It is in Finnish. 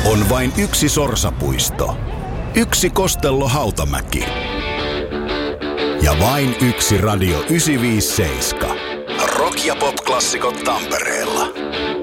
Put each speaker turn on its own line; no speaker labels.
On vain yksi sorsapuisto, yksi Kostello Hautamäki ja vain yksi Radio 957. Rock- ja pop-klassikot Tampereella.